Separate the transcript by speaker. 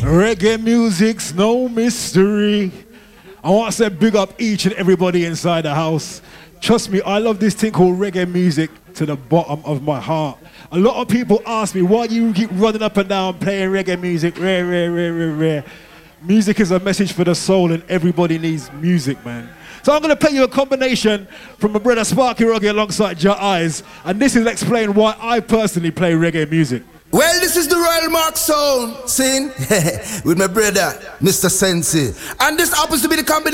Speaker 1: Reggae music's no mystery. I want to say big up each and everybody inside the house. Trust me, I love this thing called reggae music to the bottom of my heart. A lot of people ask me, why do you keep running up and down playing reggae music? Rare. Music is a message for the soul and everybody needs music, man. So I'm going to play you a combination from my brother Sparky Ruggy alongside Jah Eyes, and this will explain why I personally play reggae music.
Speaker 2: Well, this is the Royal Mark sound, sing, with my brother, Mr. Sensi. And this happens to be the combination.